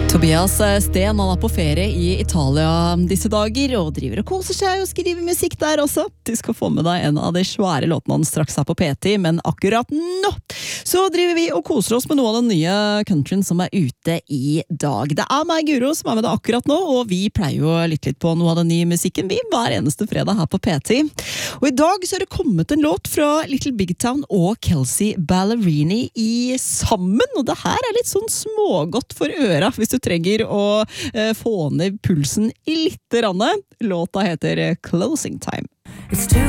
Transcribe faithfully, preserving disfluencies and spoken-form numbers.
Tobias Sten, han er på ferie i Italia disse dager, og driver og koser seg og skriver musikk der også. Du skal få med deg en av de svære låtene han straks er på P ti, men akkurat nå så driver vi og koser oss med noe av den nye countryen som er ute i dag. Det er meg, Guro, som er med deg akkurat nå, og vi pleier jo litt litt på noe av den nye musikken vi hver eneste fredag her på P ti. Og i dag så er det kommet en låt fra Little Big Town og Kelsea Ballerini i sammen, og det her er litt sånn smågodt for øra hvis du trenger å eh, få ned pulsen i litt rann. Låta heter Closing Time. It's too